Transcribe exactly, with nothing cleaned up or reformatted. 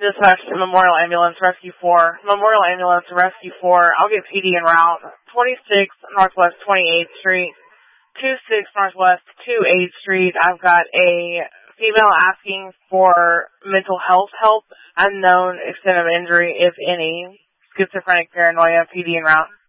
Dispatch to Memorial Ambulance Rescue four. Memorial Ambulance Rescue four. I'll get P D en route. twenty-six Northwest twenty-eighth Street. twenty-six Northwest twenty-eighth Street. I've got a female asking for mental health help. Unknown extent of injury, if any. Schizophrenic paranoia. P D en route.